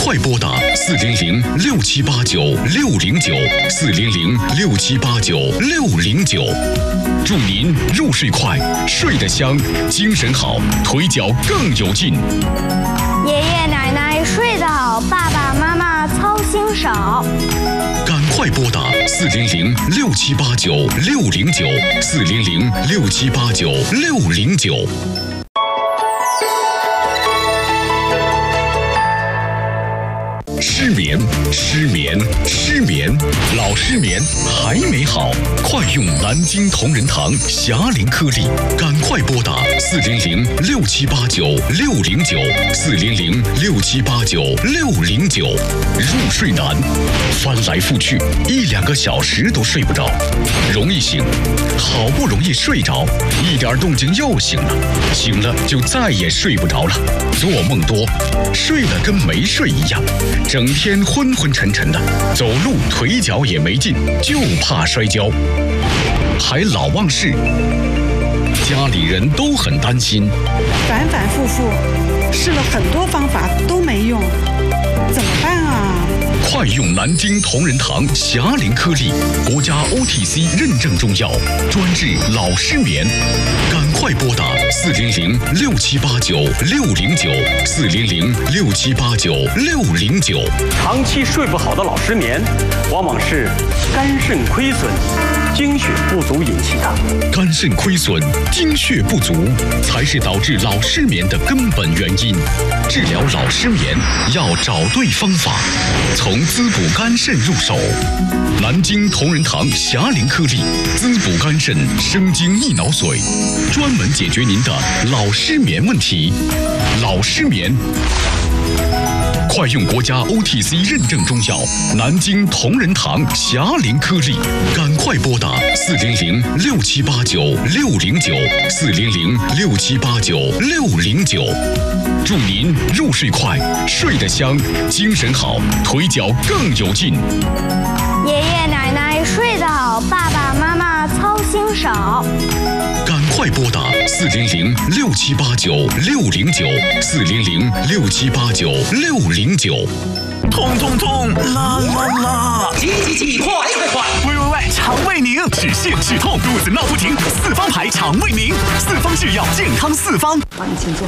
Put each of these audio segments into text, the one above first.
快拨打400-6789-609，400-6789-609，祝您入睡快，睡得香，精神好，腿脚更有劲。 爷爷奶奶睡得好，爸爸妈妈操心少。 赶快拨打400-6789-609，400-6789-609。失眠，老失眠还没好，快用南京同仁堂侠灵颗粒，赶快拨打400-6789-609，400-6789-609。入睡难，翻来覆去1-2个小时都睡不着，容易醒，好不容易睡着，一点动静又醒了，醒了就再也睡不着了，做梦多，睡了跟没睡一样，整天昏昏沉沉的，走路腿脚也没劲，就怕摔跤，还老忘事，家里人都很担心， 反反复复试了很多方法都没用，怎么办啊？ 快用南京同仁堂侠灵颗粒，国家 OTC 认证中药，专治老失眠。赶快拨打400-6789-609，400-6789-609。 长期睡不好的老失眠，往往是肝肾亏损、精血不足引起的。 肝肾亏损、精血不足才是导致老失眠的根本原因。治疗老失眠要找对方法，从滋补肝肾入手。南京同仁堂侠灵颗粒，滋补肝肾，生津益脑髓，专门解决您的老失眠问题。老失眠，快用国家 OTC 认证中药南京同仁堂侠灵颗粒，赶快拨打400-6789-609，400-6789-609。祝您入睡快，睡得香，精神好，腿脚更有劲。 爷爷奶奶睡得好，爸爸妈妈操心少。 赶快拨打400-6789-609，400-6789-609。 痛痛痛，啦啦啦！ 急，快！ 喂，肠胃宁，止泻止痛，肚子闹不停，四方牌肠胃宁，四方制药，健康四方。 好，你请坐。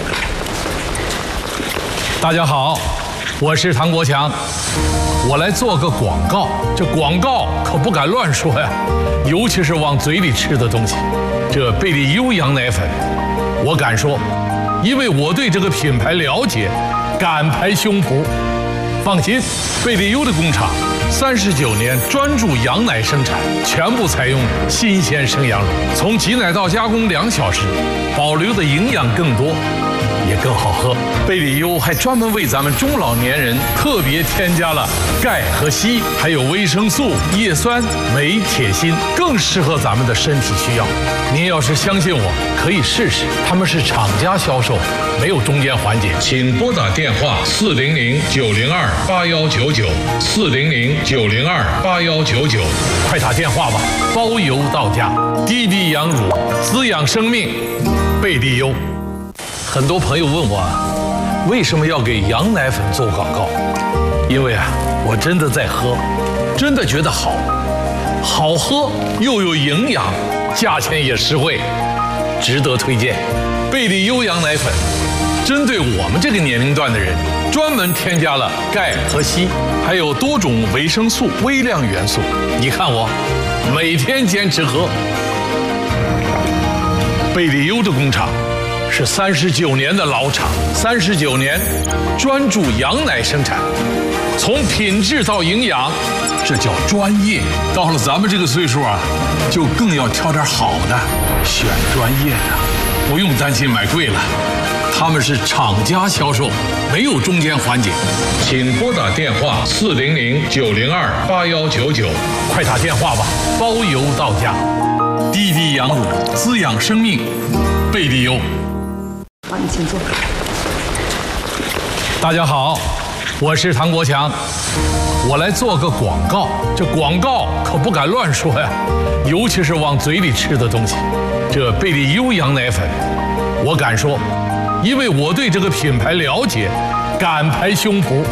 大家好，我是唐国强，我来做个广告。这广告可不敢乱说呀，尤其是往嘴里吃的东西。这贝利优羊奶粉，我敢说，因为我对这个品牌了解，敢拍胸脯。放心，贝利优的工厂39年专注羊奶生产，全部采用新鲜生羊乳，从挤奶到加工2小时，保留的营养更多，也更好喝。贝利优还专门为咱们中老年人特别添加了钙和硒，还有维生素、叶酸、镁、铁、锌，更适合咱们的身体需要。您要是相信我，可以试试，他们是厂家销售，没有中间环节。请拨打电话400-902-8199，400-902-8199，快打电话吧，包邮到家。滴滴羊乳，滋养生命，贝利优。很多朋友问我，为什么要给羊奶粉做广告？因为我真的在喝，真的觉得好喝又有营养，价钱也实惠，值得推荐。贝利优羊奶粉针对我们这个年龄段的人，专门添加了钙和硒，还有多种维生素、微量元素。你看我每天坚持喝。贝利优的工厂是39年的老厂，39年专注羊奶生产，从品质到营养，这叫专业。到了咱们这个岁数就更要挑点好的，选专业的，不用担心买贵了。他们是厂家销售，没有中间环节。请拨打电话400-902-8199，快打电话吧，包邮到家。滴滴羊乳，滋养生命，贝利优。 好，你请坐。 大家好，我是唐国强，我来做个广告。这广告可不敢乱说呀，尤其是往嘴里吃的东西。这贝利优羊奶粉，我敢说，因为我对这个品牌了解，敢拍胸脯。